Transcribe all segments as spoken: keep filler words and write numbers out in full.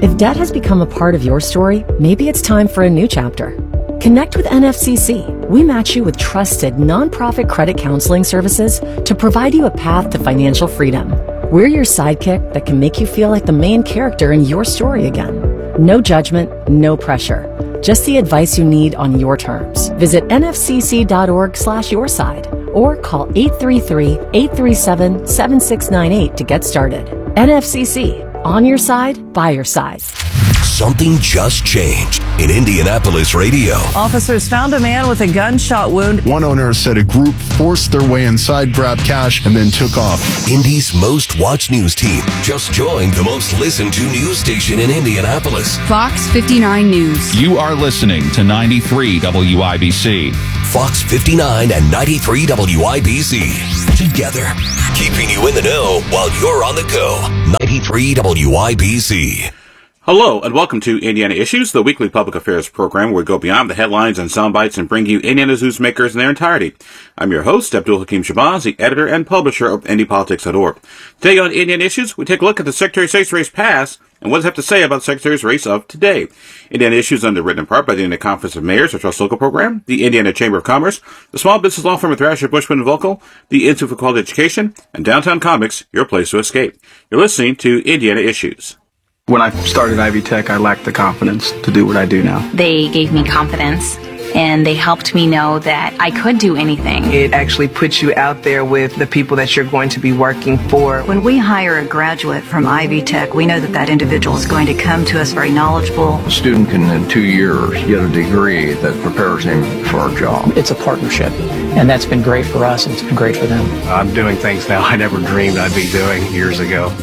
If debt has become a part of your story, maybe it's time for a new chapter. Connect with N F C C. We match you with trusted nonprofit credit counseling services to provide you a path to financial freedom. We're your sidekick that can make you feel like the main character in your story again. No judgment, no pressure. Just the advice you need on your terms. Visit nfcc.org slash your side or call eight three three, eight three seven, seven six nine eight to get started. N F C C, on your side, by your side. Something just changed in Indianapolis radio. Officers found a man with a gunshot wound. One owner said a group forced their way inside, grabbed cash, and then took off. Indy's most watched news team just joined the most listened to news station in Indianapolis. Fox fifty-nine News. You are listening to ninety-three W I B C. Fox fifty-nine and ninety-three W I B C. Together, keeping you in the know while you're on the go. ninety-three W I B C. Hello, and welcome to Indiana Issues, the weekly public affairs program where we go beyond the headlines and sound bites and bring you Indiana's newsmakers in their entirety. I'm your host, Abdul Hakim Shabazz, the editor and publisher of Indy Politics dot org. Today on Indiana Issues, we take a look at the Secretary of State's race past and what does it have to say about the Secretary's race of today. Indiana Issues is underwritten in part by the Indiana Conference of Mayors, a Trust Local program, the Indiana Chamber of Commerce, the small business law firm of Thrasher, Bushman and Volkel, the Institute for Quality Education, and Downtown Comics, your place to escape. You're listening to Indiana Issues. When I started Ivy Tech, I lacked the confidence to do what I do now. They gave me confidence, and they helped me know that I could do anything. It actually puts you out there with the people that you're going to be working for. When we hire a graduate from Ivy Tech, we know that that individual is going to come to us very knowledgeable. A student can, in two years, get a degree that prepares him for a job. It's a partnership, and that's been great for us, and it's been great for them. I'm doing things now I never dreamed I'd be doing years ago.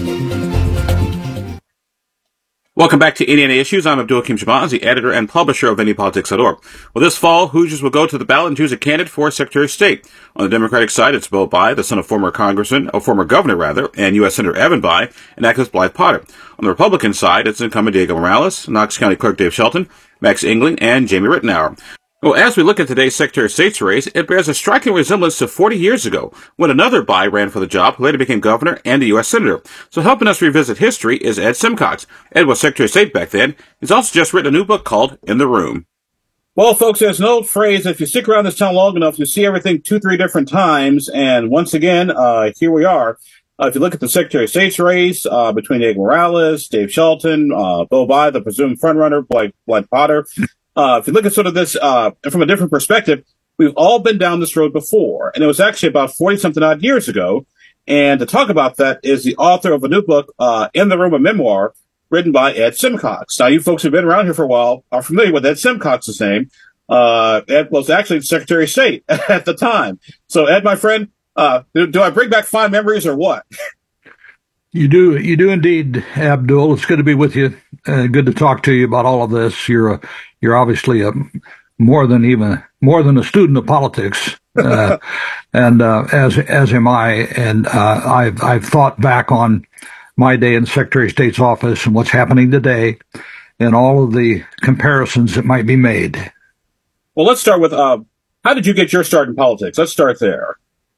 Welcome back to Indiana Issues. I'm Abdul Hakim Shabazz, the editor and publisher of Indy Politics dot org. Well, this fall, Hoosiers will go to the ballot and choose a candidate for Secretary of State. On the Democratic side, it's Bill Bayh, the son of former Congressman, or former governor rather, and U S Senator Evan Bayh, and activist Blythe Potter. On the Republican side, it's incumbent Diego Morales, Knox County Clerk Dave Shelton, Max Engling, and Jamie Rittenauer. Well, as we look at today's Secretary of State's race, it bears a striking resemblance to forty years ago, when another Bayh ran for the job, who later became governor and a U S Senator. So helping us revisit history is Ed Simcox. Ed was Secretary of State back then. He's also just written a new book called In the Room. Well, folks, there's an old phrase, if you stick around this town long enough, you see everything two, three different times. And once again, uh, here we are. Uh, if you look at the Secretary of State's race uh, between Diego Morales, Dave Shelton, uh, Bill Bayh, the presumed frontrunner, Blythe, Blythe Potter. Uh, if you look at sort of this uh, from a different perspective, we've all been down this road before. And it was actually about forty-something odd years ago. And to talk about that is the author of a new book, uh, In the Room, a memoir, written by Ed Simcox. Now, you folks who've been around here for a while are familiar with Ed Simcox's name. Uh, Ed was actually the Secretary of State at the time. So, Ed, my friend, uh, do, do I bring back fond memories or what? You do, you do indeed, Abdul. It's good to be with you. Uh, good to talk to you about all of this. You're a, you're obviously a more than even more than a student of politics, uh, and uh, as as am I. And uh, I've I've thought back on my day in Secretary of State's office and what's happening today, and all of the comparisons that might be made. Well, let's start with uh, how did you get your start in politics? Let's start there.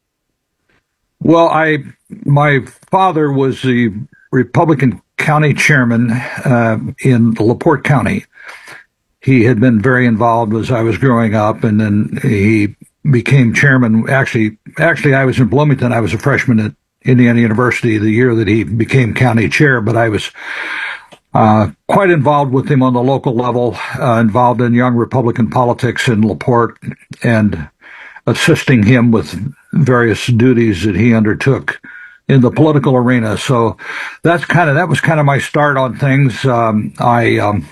Well, I my father was the Republican county chairman uh, in LaPorte County. He had been very involved as I was growing up, and then he became chairman. Actually, actually, I was in Bloomington. I was a freshman at Indiana University the year that he became county chair, but I was uh, quite involved with him on the local level, uh, involved in young Republican politics in LaPorte, and assisting him with various duties that he undertook in the political arena. So that's kind of, that was kind of my start on things. Um, I, um,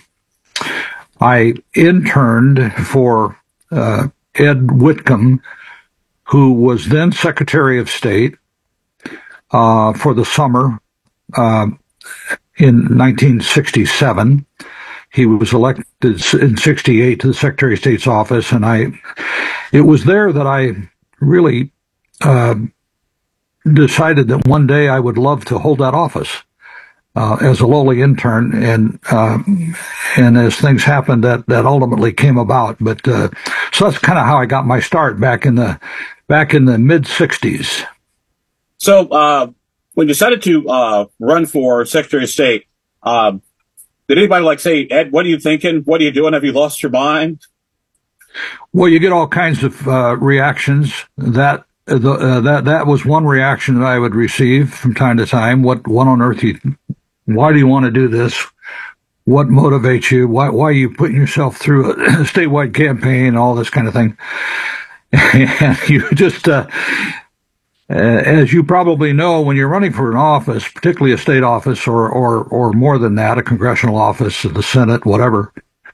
I interned for, uh, Ed Whitcomb, who was then Secretary of State, uh, for the summer, uh, in nineteen sixty-seven. He was elected in sixty-eight to the Secretary of State's office, and I, it was there that I really uh, decided that one day I would love to hold that office uh, as a lowly intern, and uh, and as things happened, that that ultimately came about. But uh, so that's kind of how I got my start back in the back in the mid sixties. So uh, when you decided to uh, run for Secretary of State, uh, did anybody like say, Ed, what are you thinking? What are you doing? Have you lost your mind? Well, you get all kinds of uh, reactions. That uh, the, uh, that that was one reaction that I would receive from time to time. What what on earth? You, why do you want to do this? What motivates you? Why why are you putting yourself through a statewide campaign? All this kind of thing. And you just. Uh, Uh, as you probably know, when you're running for an office, particularly a state office or, or, or more than that, a congressional office, the Senate, whatever,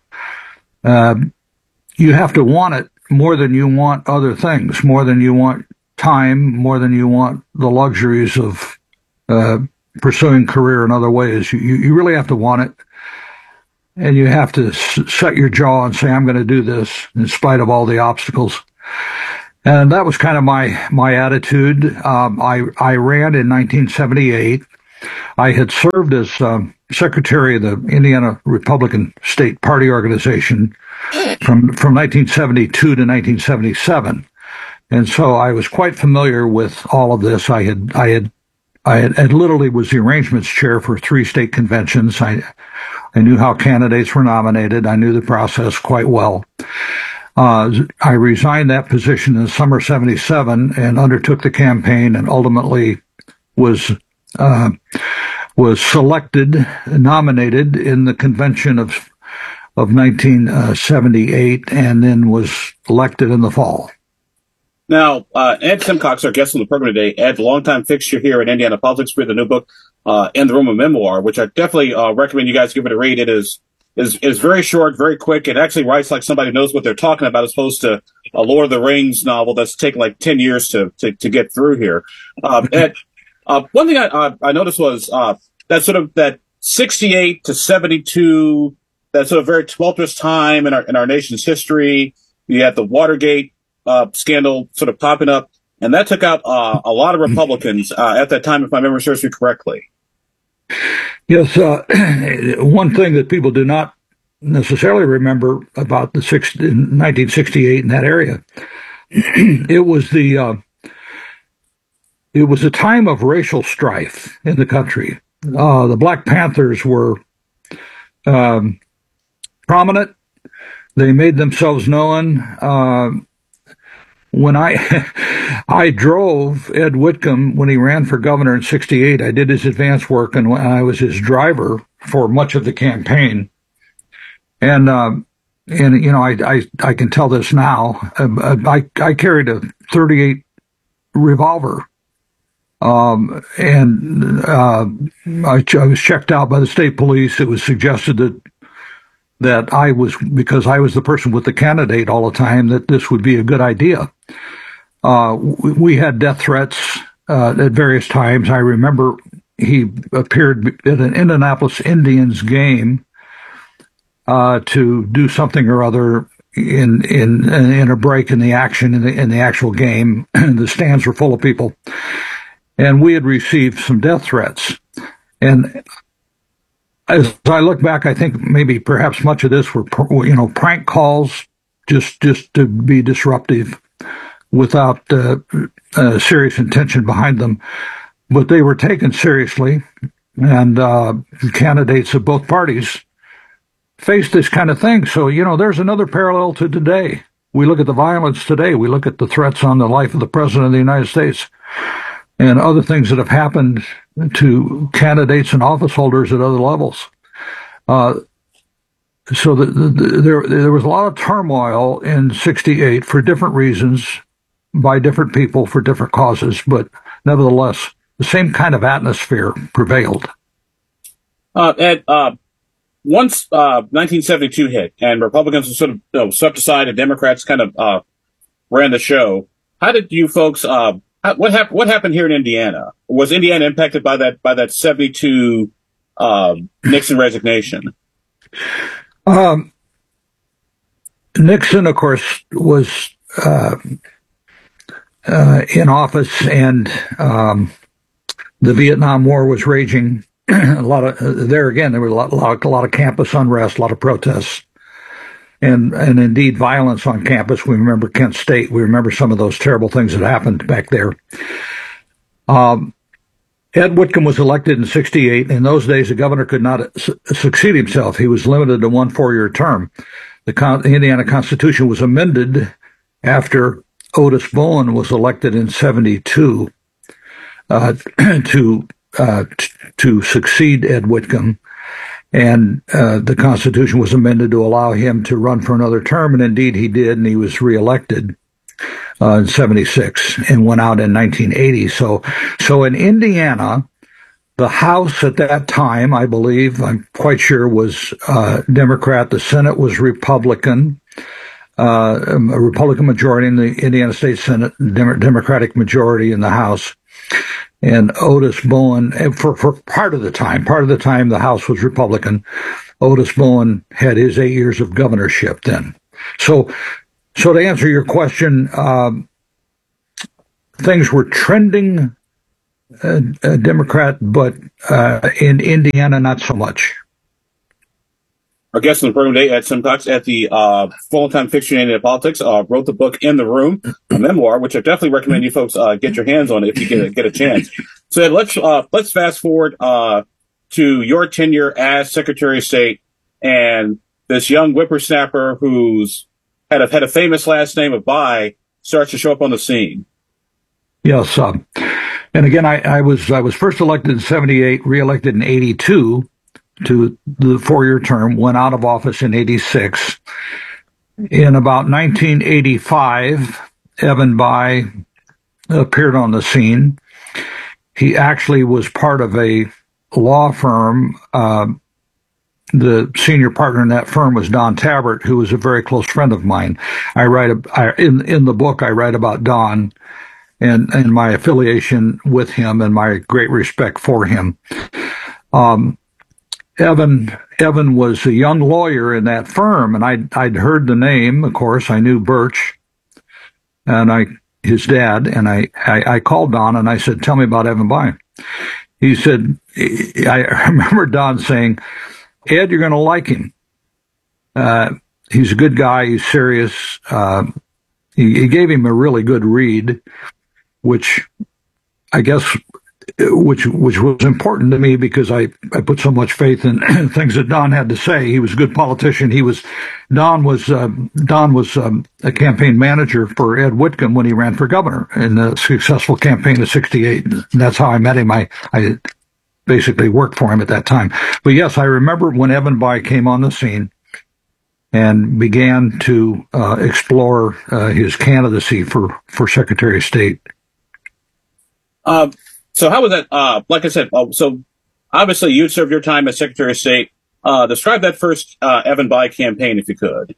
uh, you have to want it more than you want other things, more than you want time, more than you want the luxuries of uh, pursuing career in other ways. You, you really have to want it, and you have to s- set your jaw and say, I'm going to do this in spite of all the obstacles. And that was kind of my, my attitude. Um, I, I ran in nineteen seventy-eight. I had served as um, secretary of the Indiana Republican State Party Organization from, from nineteen seventy-two to nineteen seventy-seven. And so I was quite familiar with all of this. I had, I had, I had, had literally was the arrangements chair for three state conventions. I, I knew how candidates were nominated. I knew the process quite well. Uh, I resigned that position in the summer seventy-seven and undertook the campaign, and ultimately was uh, was selected, nominated in the convention of of nineteen seventy-eight, and then was elected in the fall. Now, uh, Ed Simcox, our guest on the program today. Ed, longtime fixture here in Indiana Politics, with the new book, uh, In the Room of Memoir, which I definitely uh, recommend you guys give it a read. It is. Is is very short, very quick. It actually writes like somebody knows what they're talking about, as opposed to a Lord of the Rings novel that's taken like ten years to to, to get through here. Um, and uh, one thing I uh, I noticed was uh, that sort of that sixty-eight to seventy-two, that sort of very tumultuous time in our in our nation's history. You had the Watergate uh, scandal sort of popping up, and that took out uh, a lot of Republicans uh, at that time, if my memory serves me correctly. Yes, uh, one thing that people do not necessarily remember about the six, nineteen sixty-eight in that area, it was the uh, it was a time of racial strife in the country. Uh, the Black Panthers were um, prominent; they made themselves known. Uh, When I I drove Ed Whitcomb when he ran for governor in sixty-eight, I did his advance work, and I was his driver for much of the campaign. And uh, and you know, I, I I can tell this now. I I carried a thirty-eight revolver, um, and uh, I, I was checked out by the state police. It was suggested that. that I was, because I was the person with the candidate all the time, that this would be a good idea. Uh, we, we had death threats uh, at various times. I remember he appeared at an Indianapolis Indians game uh, to do something or other in in in a break in the action in the in the actual game. The stands were full of people, and we had received some death threats. And as I look back, I think maybe perhaps much of this were, you know, prank calls, just just to be disruptive, without uh, uh, serious intention behind them. But they were taken seriously, and uh, candidates of both parties faced this kind of thing. So, you know, there's another parallel to today. We look at the violence today. We look at the threats on the life of the President of the United States and other things that have happened to candidates and office holders at other levels. Uh, so the, the, the, there, there was a lot of turmoil in sixty-eight for different reasons, by different people for different causes, but nevertheless, the same kind of atmosphere prevailed. Uh, Ed, uh, once uh, nineteen seventy-two hit and Republicans were sort of you know, swept aside and Democrats kind of uh, ran the show, how did you folks... Uh, What happened? What happened here in Indiana? Was Indiana impacted by that by that seventy-two uh, Nixon resignation? Um, Nixon, of course, was uh, uh, in office, and um, the Vietnam War was raging. a lot of uh, there again, there was a lot, a lot, a lot of campus unrest, a lot of protests. And, and indeed, violence on campus. We remember Kent State. We remember some of those terrible things that happened back there. Um, Ed Whitcomb was elected in sixty-eight. In those days, the governor could not su- succeed himself. He was limited to one four-year term. The, Con- the Indiana Constitution was amended after Otis Bowen was elected in seventy-two uh, to uh, t- to succeed Ed Whitcomb. And uh, the Constitution was amended to allow him to run for another term, and indeed he did, and he was reelected uh, in seventy-six and went out in nineteen eighty. So, so in Indiana, the House at that time, I believe, I'm quite sure, was uh, Democrat. The Senate was Republican, uh, a Republican majority in the Indiana State Senate, Dem- Democratic majority in the House. And Otis Bowen, for, for part of the time, part of the time the House was Republican, Otis Bowen had his eight years of governorship then. So, so to answer your question, um, things were trending uh, uh, Democrat, but uh, in Indiana, not so much. Our guest in the program today, Ed Simcox, at the uh, full-time fixture in Indiana politics, uh, wrote the book In the Room, a memoir, which I definitely recommend you folks uh, get your hands on if you get a, get a chance. So Ed, let's uh, let's fast forward uh, to your tenure as Secretary of State, and this young whippersnapper who's had a had a famous last name of Bayh starts to show up on the scene. Yes, um, and again, I, I was I was first elected in seventy-eight, reelected in eighty-two. To the four-year term, went out of office in eighty-six. In about nineteen eighty-five, Evan Bayh appeared on the scene. He actually was part of a law firm. Uh, the senior partner in that firm was Don Tabbert, who was a very close friend of mine. I write a, I, in in the book I write about Don and and my affiliation with him and my great respect for him. Um, Evan Evan was a young lawyer in that firm, and I'd, I'd heard the name, of course. I knew Birch, and I his dad, and I, I, I called Don, and I said, tell me about Evan Bayh. He said, I remember Don saying, Ed, you're going to like him. Uh, he's a good guy. He's serious. Uh, he, he gave him a really good read, which I guess... which which was important to me because I, I put so much faith in things that Don had to say. He was a good politician. He was Don was uh, Don was um, a campaign manager for Ed Whitcomb when he ran for governor in the successful campaign of sixty-eight. And that's how I met him. I I basically worked for him at that time. But yes, I remember when Evan Bayh came on the scene and began to uh, explore uh, his candidacy for, for Secretary of State. Uh, So how was that? Uh, like I said, uh, so obviously you served your time as Secretary of State. Uh, describe that first uh, Evan Bayh campaign, if you could.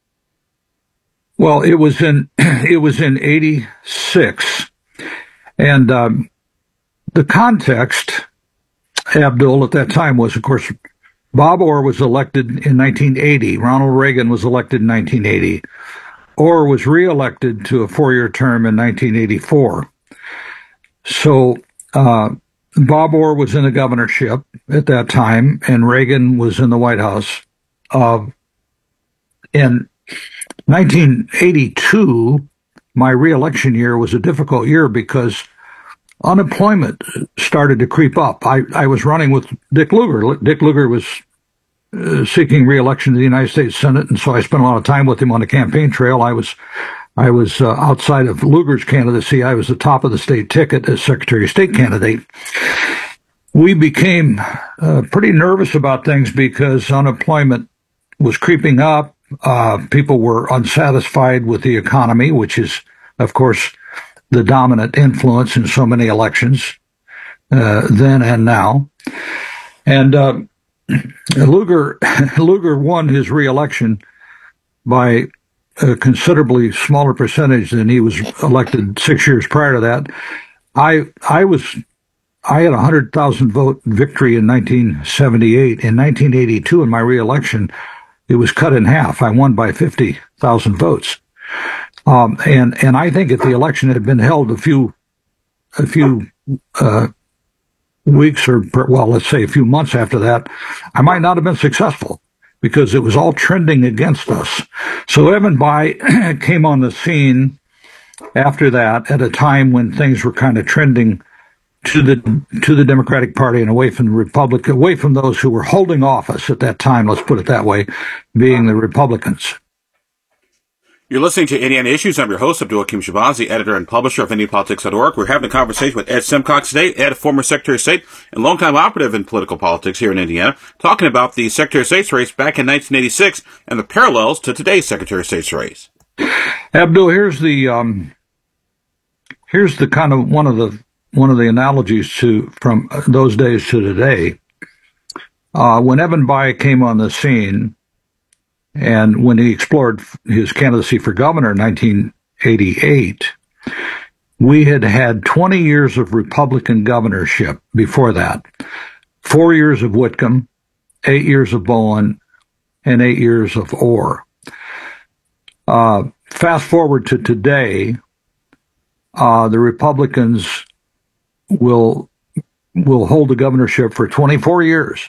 Well, it was in it was in eighty-six, and um, the context, Abdul, at that time was, of course, Bob Orr was elected in nineteen eighty. Ronald Reagan was elected in nineteen eighty. Orr was reelected to a four-year term in nineteen eighty-four. So. Uh, Bob Orr was in the governorship at that time, and Reagan was in the White House. Uh, in nineteen eighty-two, my reelection year was a difficult year because unemployment started to creep up. I, I was running with Dick Lugar. Dick Lugar was uh, seeking reelection to the United States Senate, and so I spent a lot of time with him on the campaign trail. I was I was uh, outside of Lugar's candidacy. I was the top of the state ticket as Secretary of State candidate. We became uh, pretty nervous about things because unemployment was creeping up. Uh, people were unsatisfied with the economy, which is, of course, the dominant influence in so many elections, uh, then and now. And uh, Lugar, Lugar won his reelection by a considerably smaller percentage than he was elected six years prior to that. I I was I had a hundred thousand vote victory in nineteen seventy-eight. In nineteen eighty-two, in my reelection, it was cut in half. I won by fifty thousand votes, um, and and I think if the election had been held a few a few uh, weeks or well, let's say a few months after that, I might not have been successful, because it was all trending against us. So Evan Bayh came on the scene after that at a time when things were kind of trending to the to the Democratic Party and away from the Republic, away from those who were holding office at that time, let's put it that way, being the Republicans. You're listening to Indiana Issues. I'm your host, Abdul-Hakim Shahbazi, editor and publisher of Indiana Politics dot org. We're having a conversation with Ed Simcox today. Ed, former Secretary of State and longtime operative in political politics here in Indiana, talking about the Secretary of State's race back in nineteen eighty-six and the parallels to today's Secretary of State's race. Abdul, here's the um, here's the kind of one of the one of the analogies to from those days to today. Uh, when Evan Bayh came on the scene, and when he explored his candidacy for governor in nineteen eighty-eight, we had had twenty years of Republican governorship before that. Four years of Whitcomb, eight years of Bowen, and eight years of Orr. Uh, fast forward to today, uh, the Republicans will will hold the governorship for twenty-four years.